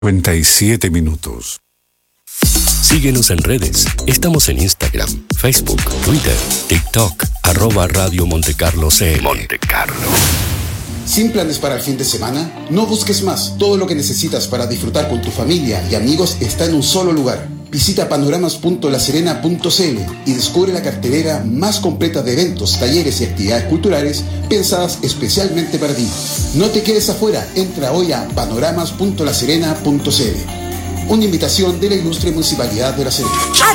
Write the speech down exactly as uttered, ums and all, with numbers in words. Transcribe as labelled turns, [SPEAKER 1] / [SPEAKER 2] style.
[SPEAKER 1] noventa y siete minutos.
[SPEAKER 2] Síguenos en redes. Estamos en Instagram, Facebook, Twitter, TikTok, arroba Radio Montecarlo C M. Montecarlo.
[SPEAKER 3] ¿Sin planes para el fin de semana? No busques más. Todo lo que necesitas para disfrutar con tu familia y amigos está en un solo lugar. Visita panoramas punto la serena punto c l y descubre la cartelera más completa de eventos, talleres y actividades culturales pensadas especialmente para ti. No te quedes afuera. Entra hoy a panoramas punto la serena punto c l. Una invitación de la Ilustre Municipalidad de La Serena.